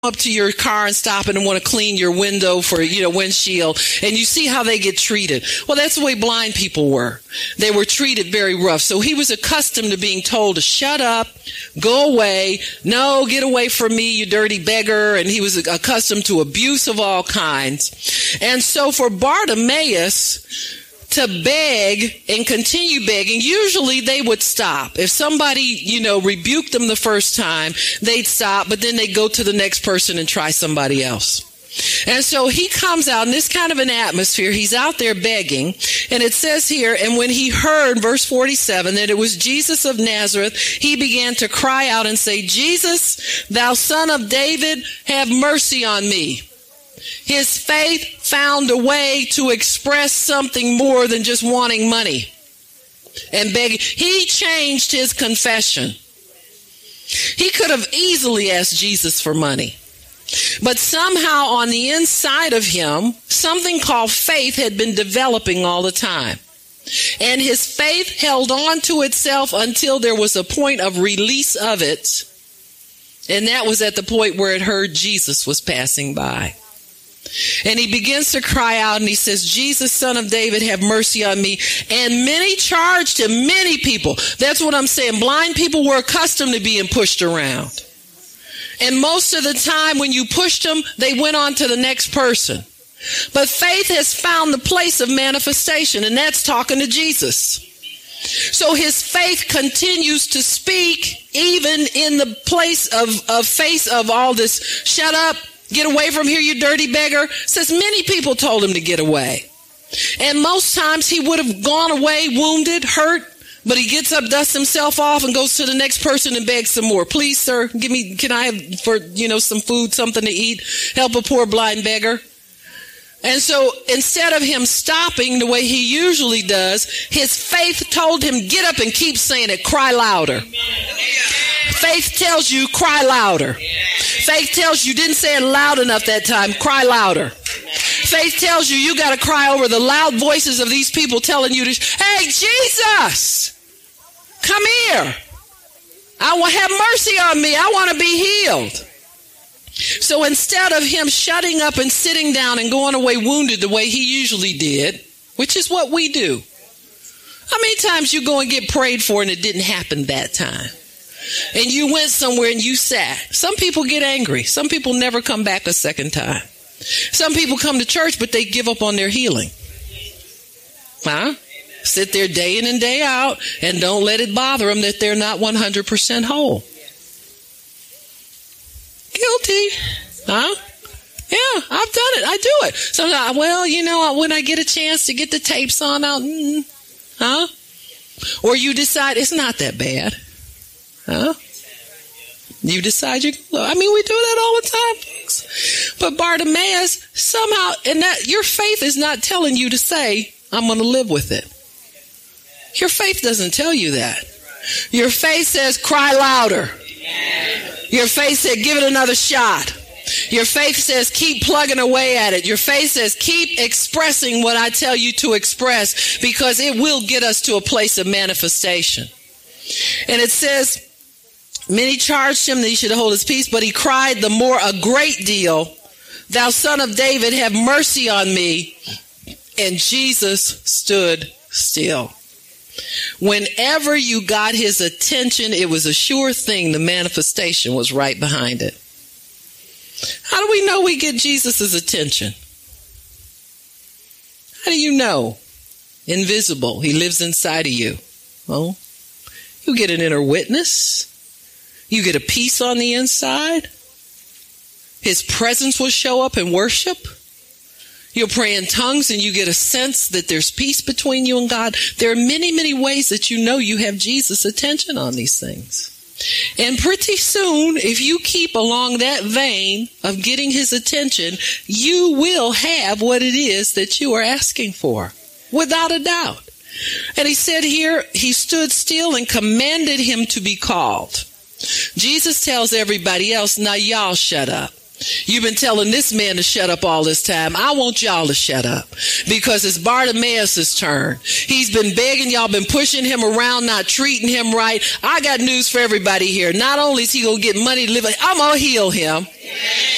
up to your car and stop and want to clean your window for, windshield, and you see how they get treated. Well, that's the way blind people were. They were treated very rough. So he was accustomed to being told to shut up, go away, no, get away from me, you dirty beggar. And he was accustomed to abuse of all kinds. And so for Bartimaeus to beg and continue begging, usually they would stop. If somebody, rebuked them the first time, they'd stop, but then they'd go to the next person and try somebody else. And so he comes out in this kind of an atmosphere. He's out there begging. And it says here, and when he heard, verse 47, that it was Jesus of Nazareth, he began to cry out and say, Jesus, thou son of David, have mercy on me. His faith found a way to express something more than just wanting money and begging. He changed his confession. He could have easily asked Jesus for money. But somehow on the inside of him, something called faith had been developing all the time. And his faith held on to itself until there was a point of release of it. And that was at the point where it heard Jesus was passing by. And he begins to cry out and he says, Jesus, son of David, have mercy on me. And many charged him, many people. That's what I'm saying. Blind people were accustomed to being pushed around. And most of the time when you pushed them, they went on to the next person. But faith has found the place of manifestation, and that's talking to Jesus. So his faith continues to speak even in the place of face of all this, shut up, get away from here, you dirty beggar. It says many people told him to get away. And most times he would have gone away wounded, hurt, but he gets up, dusts himself off, and goes to the next person and begs some more. Please, sir, can I have some food, something to eat, help a poor blind beggar? And so instead of him stopping the way he usually does, his faith told him, get up and keep saying it, cry louder. Faith tells you, cry louder. Faith tells you, didn't say it loud enough that time, cry louder. Faith tells you, you got to cry over the loud voices of these people telling you to, hey, Jesus, come here. I will have mercy on me. I want to be healed. So instead of him shutting up and sitting down and going away wounded the way he usually did, which is what we do. How many times you go and get prayed for and it didn't happen that time? And you went somewhere and you sat. Some people get angry. Some people never come back a second time. Some people come to church, but they give up on their healing. Sit there day in and day out and don't let it bother them that they're not 100% whole. Guilty. Yeah, I've done it. I do it. Sometimes, when I get a chance to get the tapes on, or you decide it's not that bad. You decide we do that all the time, folks. But Bartimaeus, somehow, and that your faith is not telling you to say, I'm going to live with it. Your faith doesn't tell you that. Your faith says, cry louder. Your faith said, give it another shot. Your faith says, keep plugging away at it. Your faith says, keep expressing what I tell you to express, because it will get us to a place of manifestation. And it says, many charged him that he should hold his peace, but he cried the more a great deal, thou son of David, have mercy on me. And Jesus stood still. Whenever you got his attention, it was a sure thing the manifestation was right behind it. How do we know we get Jesus' attention? How do you know? Invisible. He lives inside of you. Well, you get an inner witness. You get a peace on the inside. His presence will show up in worship. You'll pray in tongues and you get a sense that there's peace between you and God. There are many, many ways that you know you have Jesus' attention on these things. And pretty soon, if you keep along that vein of getting his attention, you will have what it is that you are asking for, without a doubt. And he said here, he stood still and commanded him to be called. Jesus tells everybody else, now y'all shut up. You've been telling this man to shut up all this time. I want y'all to shut up, because it's Bartimaeus' turn. He's been begging, y'all been pushing him around, not treating him right. I got news for everybody here. Not only is he going to get money to live, I'm going to heal him.